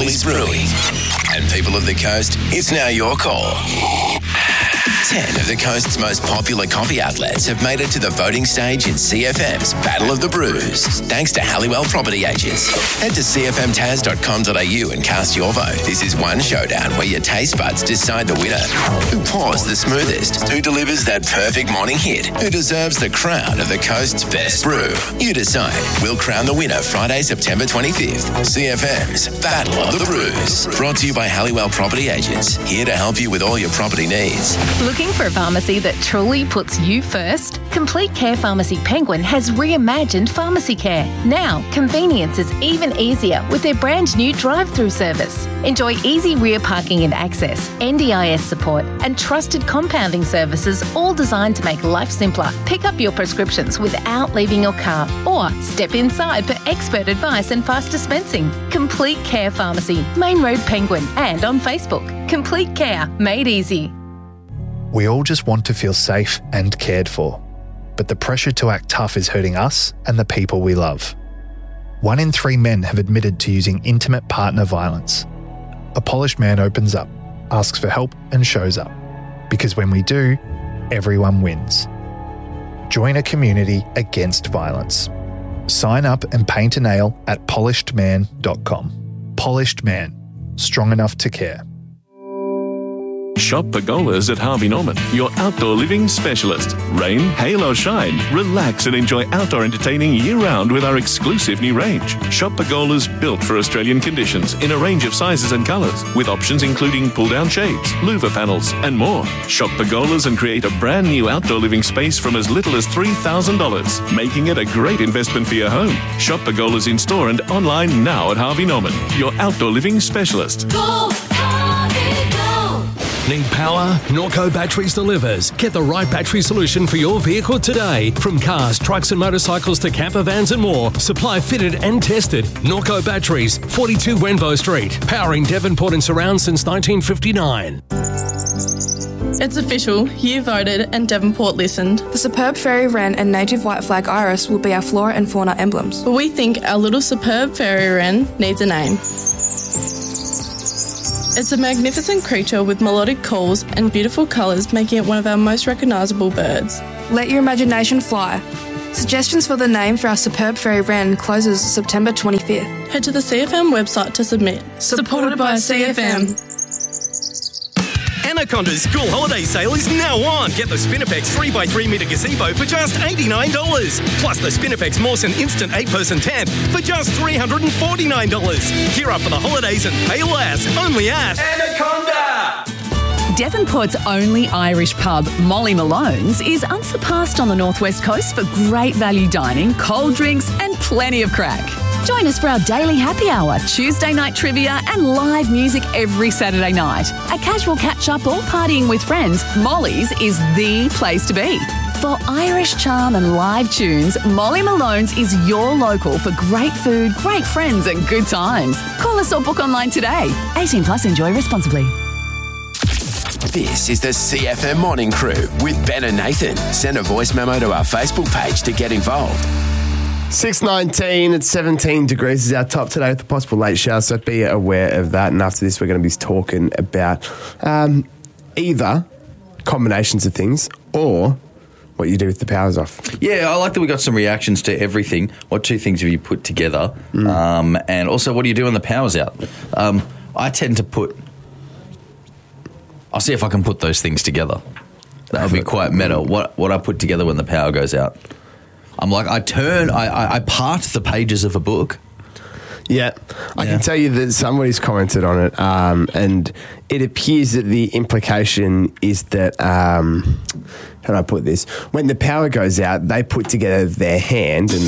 Woolies Brewing. And people of the coast, it's now your call. 10 of the coast's most popular coffee outlets have made it to the voting stage in CFM's Battle of the Brews, thanks to Halliwell Property Agents. Head to cfmtaz.com.au and cast your vote. This is one showdown where your taste buds decide the winner. Who pours the smoothest? Who delivers that perfect morning hit? Who deserves the crown of the coast's best brew? You decide. We'll crown the winner Friday, September 25th. CFM's Battle of the Brews. Brought to you by Halliwell Property Agents. Here to help you with all your property needs. Looking for a pharmacy that truly puts you first? Complete Care Pharmacy Penguin has reimagined pharmacy care. Now, convenience is even easier with their brand new drive-through service. Enjoy easy rear parking and access, NDIS support, and trusted compounding services, all designed to make life simpler. Pick up your prescriptions without leaving your car, or step inside for expert advice and fast dispensing. Complete Care Pharmacy, Main Road Penguin, and on Facebook. Complete Care, made easy. We all just want to feel safe and cared for, but the pressure to act tough is hurting us and the people we love. 1 in 3 men have admitted to using intimate partner violence. A polished man opens up, asks for help and shows up. Because when we do, everyone wins. Join a community against violence. Sign up and paint a nail at polishedman.com. Polished Man, strong enough to care. Shop Pergolas at Harvey Norman, your outdoor living specialist. Rain, hail or shine, relax and enjoy outdoor entertaining year-round with our exclusive new range. Shop Pergolas built for Australian conditions in a range of sizes and colours, with options including pull-down shades, louver panels and more. Shop Pergolas and create a brand new outdoor living space from as little as $3,000, making it a great investment for your home. Shop Pergolas in store and online now at Harvey Norman, your outdoor living specialist. Go, Harvey, go! Need power? Norco Batteries delivers. Get the right battery solution for your vehicle today. From cars, trucks and motorcycles to camper vans and more. Supply fitted and tested. Norco Batteries, 42 Wenvo Street. Powering Devonport and surrounds since 1959. It's official. You voted and Devonport listened. The superb fairy wren and native white flag iris will be our flora and fauna emblems. But we think our little superb fairy wren needs a name. It's a magnificent creature with melodic calls and beautiful colours, making it one of our most recognisable birds. Let your imagination fly. Suggestions for the name for our superb fairy wren closes September 25th. Head to the CFM website to submit. Supported by CFM. Anaconda's school holiday sale is now on. Get the Spinifex 3x3 metre gazebo for just $89. Plus the Spinifex Mawson Instant 8-person tent for just $349. Gear up for the holidays and pay less. Only at Anaconda. Devonport's only Irish pub, Molly Malone's, is unsurpassed on the northwest coast for great value dining, cold drinks and plenty of crack. Join us for our daily happy hour, Tuesday night trivia and live music every Saturday night. A casual catch-up or partying with friends, Molly's is the place to be. For Irish charm and live tunes, Molly Malone's is your local for great food, great friends and good times. Call us or book online today. 18 plus, enjoy responsibly. This is the CFM Morning Crew with Ben and Nathan. Send a voice memo to our Facebook page to get involved. 6:19, it's 17 degrees is our top today with the possible late shower, so be aware of that. And after this, we're going to be talking about either combinations of things or what you do with the powers off. Yeah, I like that we got some reactions to everything. What 2 things have you put together? And also, what do you do when the power's out? I tend to put... I'll see if I can put those things together. That would be quite meta. What I put together when the power goes out. I'm like, I part the pages of a book. Yeah, I can tell you that somebody's commented on it, and it appears that the implication is that, how do I put this? When the power goes out, they put together their hand and